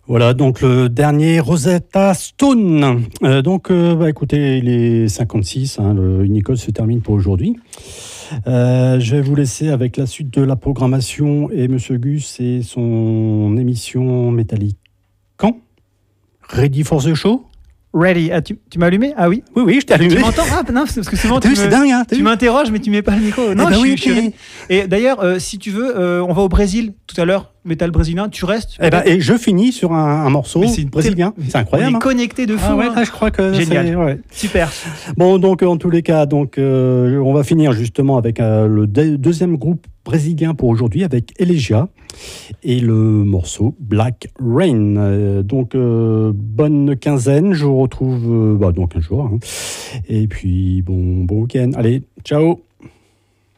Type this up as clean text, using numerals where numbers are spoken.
Voilà, donc le dernier Rosetta Stone. Écoutez, il est 56, le Unicode se termine pour aujourd'hui. Je vais vous laisser avec la suite de la programmation et Monsieur Gus et son émission métallique. Quand Ready for the show? Ready. Ah, tu m'as allumé? Ah oui. Oui, je t'ai allumé. Tu m'entends? Ah non, parce que souvent c'est dingue, hein, tu m'interroges, mais tu mets pas le micro. Non, je suis ready. Et d'ailleurs, si tu veux, on va au Brésil tout à l'heure, métal brésilien. Tu restes? Et je finis sur un morceau brésilien. C'est incroyable. On est connecté de fou. Ah ouais, je crois que génial. Ouais. Super. Bon, donc en tous les cas, on va finir justement avec le deuxième groupe brésilien pour aujourd'hui avec Elegia et le morceau Black Rain. Bonne quinzaine, je vous retrouve donc un jour. Et puis bon week-end. Allez, ciao.